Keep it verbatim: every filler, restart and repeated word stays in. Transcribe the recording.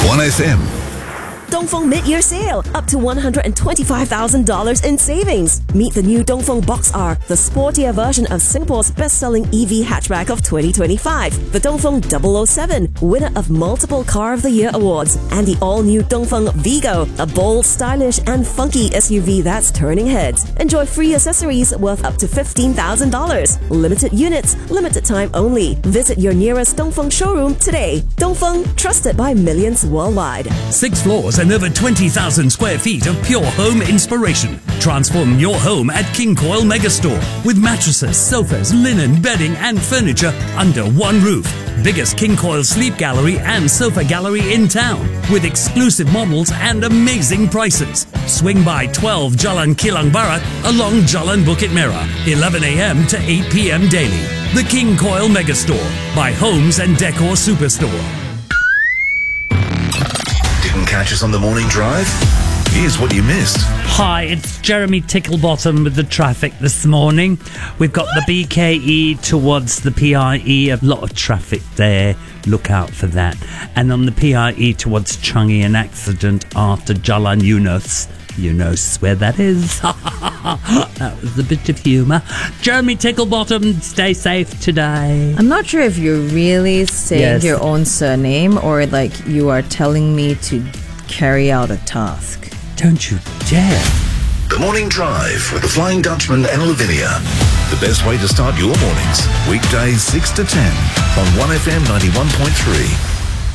one F M. Dongfeng Mid-Year Sale, up to one hundred twenty-five thousand dollars in savings. Meet the new Dongfeng Box R, the sportier version of Singapore's best-selling E V hatchback of twenty twenty-five. The Dongfeng double oh seven, winner of multiple Car of the Year awards. And the all-new Dongfeng Vigo, a bold, stylish and funky S U V that's turning heads. Enjoy free accessories worth up to fifteen thousand dollars. Limited units, limited time only. Visit your nearest Dongfeng showroom today. Dongfeng, trusted by millions worldwide. Six floors and over twenty thousand square feet of pure home inspiration. Transform your home at King Coil Megastore with mattresses, sofas, linen, bedding and furniture under one roof. Biggest King Coil sleep gallery and sofa gallery in town with exclusive models and amazing prices. Swing by twelve Jalan Kilang Barat along Jalan Bukit Merah, eleven a m to eight p m daily. The King Coil Megastore by Homes and Decor Superstore. Didn't catch us on the morning drive? Here's what you missed. Hi, it's Jeremy Ticklebottom with the traffic this morning. We've got the B K E towards the P I E, a lot of traffic there. Look out for that. And on the P I E towards Changi, an accident after Jalan Yunus. Yunus, where that is. That was a bit of humour. Jeremy Ticklebottom, stay safe today. I'm not sure if you're really saying Yes. your own surname or like you are telling me to carry out a task. Don't you dare. The Morning Drive with the Flying Dutchman and Lavinia. The best way to start your mornings. Weekdays six to ten on one F M ninety-one point three.